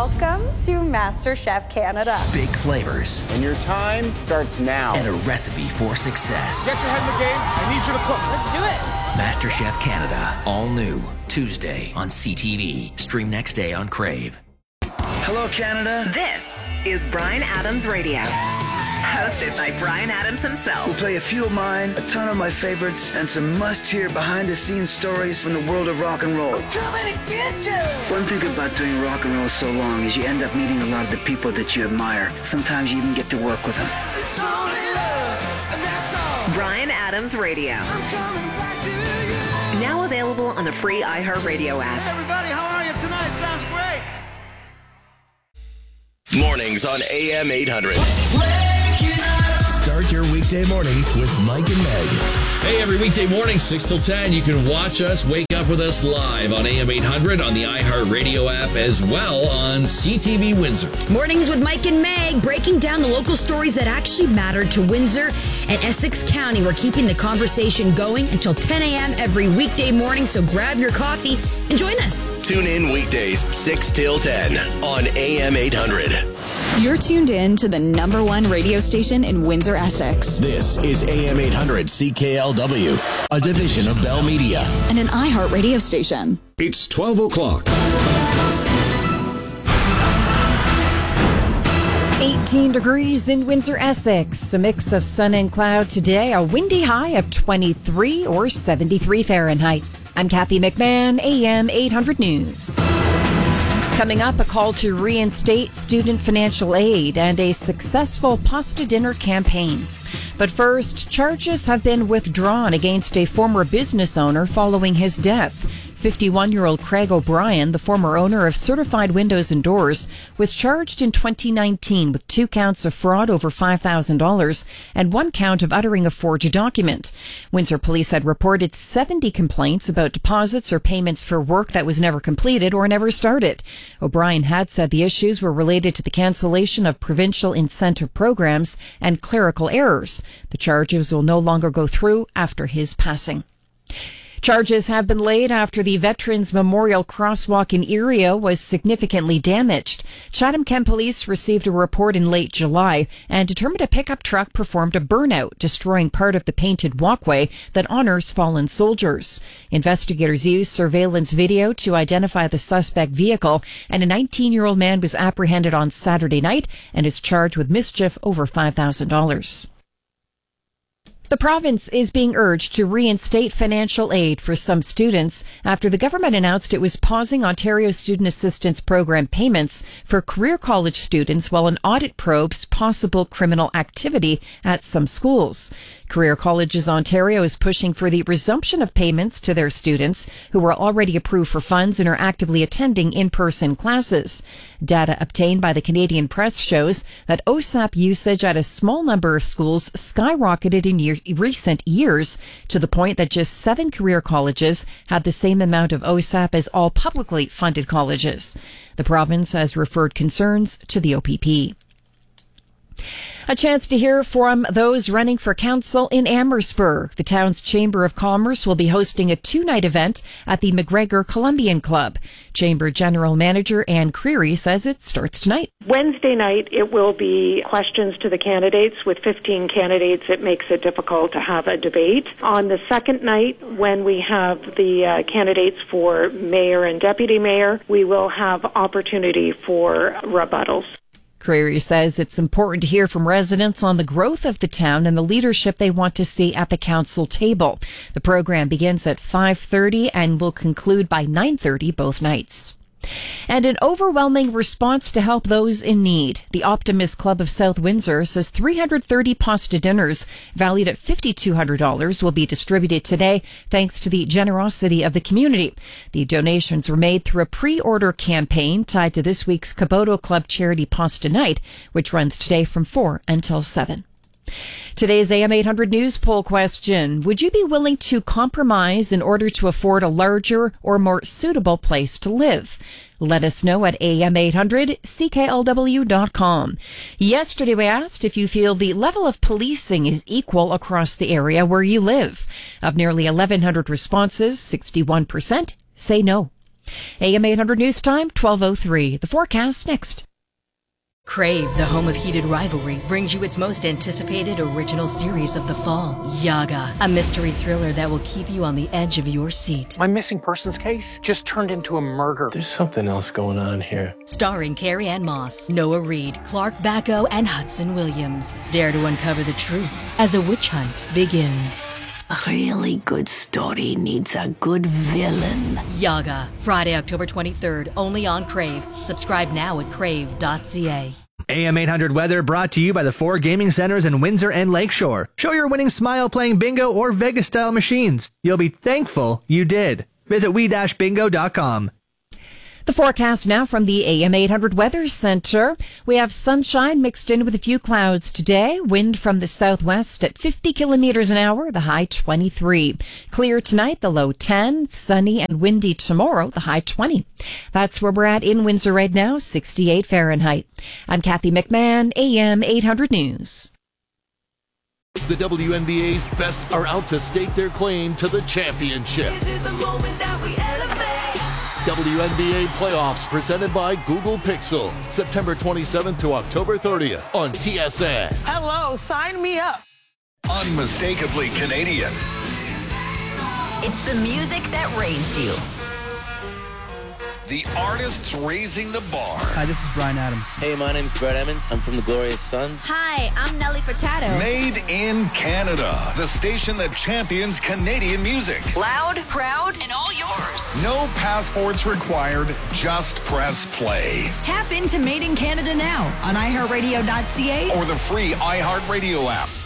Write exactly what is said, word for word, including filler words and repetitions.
Welcome to MasterChef Canada. Big flavors. And your time starts now. And a recipe for success. Get your head in the game. I need you to cook. Let's do it. MasterChef Canada. All new. Tuesday on C T V. Stream next day on Crave. Hello, Canada. This is Bryan Adams Radio. Hosted by Bryan Adams himself. We'll play a few of mine, a ton of my favorites, and some must-hear behind-the-scenes stories from the world of rock and roll. I'm coming to get you! One thing about doing rock and roll so long is you end up meeting a lot of the people that you admire. Sometimes you even get to work with them. It's only love, and that's all. Bryan Adams Radio. I'm coming back to you. Now available on the free iHeartRadio app. Hey everybody, how are you tonight? Sounds great. Mornings on A M eight hundred. Start your weekday mornings with Mike and Meg. Hey, every weekday morning, six till ten, you can watch us, wake up with us live on A M eight hundred, on the iHeartRadio app, as well on C T V Windsor. Mornings with Mike and Meg, breaking down the local stories that actually mattered to Windsor and Essex County. We're keeping the conversation going until ten a.m. every weekday morning, so grab your coffee and join us. Tune in weekdays, six till ten, on A M eight hundred. You're tuned in to the number one radio station in Windsor, Essex. This is A M eight hundred C K L W, a division of Bell Media. And an iHeart radio station. It's twelve o'clock. eighteen degrees in Windsor, Essex. A mix of sun and cloud today. A windy high of twenty-three or seventy-three Fahrenheit. I'm Kathy McMahon, A M eight hundred News. Coming up, a call to reinstate student financial aid and a successful pasta dinner campaign. But first, charges have been withdrawn against a former business owner following his death. fifty-one-year-old Craig O'Brien, the former owner of Certified Windows and Doors, was charged in twenty nineteen with two counts of fraud over five thousand dollars and one count of uttering a forged document. Windsor police had reported seventy complaints about deposits or payments for work that was never completed or never started. O'Brien had said the issues were related to the cancellation of provincial incentive programs and clerical errors. The charges will no longer go through after his passing. Charges have been laid after the Veterans Memorial Crosswalk in Erie was significantly damaged. Chatham-Kent Police received a report in late July and determined a pickup truck performed a burnout, destroying part of the painted walkway that honors fallen soldiers. Investigators used surveillance video to identify the suspect vehicle, and a nineteen-year-old man was apprehended on Saturday night and is charged with mischief over five thousand dollars. The province is being urged to reinstate financial aid for some students after the government announced it was pausing Ontario Student Assistance Program payments for career college students while an audit probes possible criminal activity at some schools. Career Colleges Ontario is pushing for the resumption of payments to their students who were already approved for funds and are actively attending in-person classes. Data obtained by the Canadian Press shows that O S A P usage at a small number of schools skyrocketed in year recent years to the point that just seven career colleges had the same amount of O S A P as all publicly funded colleges. The province has referred concerns to the O P P. A chance to hear from those running for council in Amherstburg. The town's Chamber of Commerce will be hosting a two-night event at the McGregor Columbian Club. Chamber General Manager Anne Creary says it starts tonight. Wednesday night, it will be questions to the candidates. With fifteen candidates, it makes it difficult to have a debate. On the second night, when we have the uh, candidates for mayor and deputy mayor, we will have opportunity for rebuttals. Creary says it's important to hear from residents on the growth of the town and the leadership they want to see at the council table. The program begins at five thirty and will conclude by nine thirty both nights. And an overwhelming response to help those in need. The Optimist Club of South Windsor says three hundred thirty pasta dinners valued at five thousand two hundred dollars will be distributed today thanks to the generosity of the community. The donations were made through a pre-order campaign tied to this week's Caboto Club Charity Pasta Night, which runs today from four until seven. Today's A M eight hundred News poll question. Would you be willing to compromise in order to afford a larger or more suitable place to live? Let us know at A M eight hundred C K L W dot com. Yesterday we asked if you feel the level of policing is equal across the area where you live. Of nearly eleven hundred responses, sixty-one percent say no. A M eight hundred News Time, twelve oh three. The forecast next. Crave, the home of heated rivalry, brings you its most anticipated original series of the fall, Yaga, a mystery thriller that will keep you on the edge of your seat. My missing persons case just turned into a murder. There's something else going on here. Starring Carrie Ann Moss, Noah Reid, Clark Bacco, and Hudson Williams. Dare to uncover the truth as a witch hunt begins. A really good story needs a good villain. Yaga, Friday, October twenty-third, only on Crave. Subscribe now at crave dot c a. A M eight hundred weather brought to you by the four gaming centers in Windsor and Lakeshore. Show your winning smile playing bingo or Vegas-style machines. You'll be thankful you did. Visit we dash bingo dot com. The forecast now from the A M eight hundred Weather Center. We have sunshine mixed in with a few clouds today. Wind from the southwest at fifty kilometers an hour, the high twenty-three. Clear tonight, the low ten. Sunny and windy tomorrow, the high twenty. That's where we're at in Windsor right now, sixty-eight Fahrenheit. I'm Kathy McMahon, A M eight hundred News. The W N B A's best are out to stake their claim to the championship. This is the moment that we elevate. W N B A playoffs presented by Google Pixel, September twenty-seventh to October thirtieth on T S N. Hello, sign me up. Unmistakably Canadian. It's the music that raised you. The artists raising the bar. Hi, this is Brian Adams. Hey, my name's Brett Emmons. I'm from the Glorious Sons. Hi, I'm Nelly Furtado. Made in Canada, the station that champions Canadian music. Loud, proud, and all yours. No passports required, just press play. Tap into Made in Canada now on i heart radio dot c a or the free iHeartRadio app.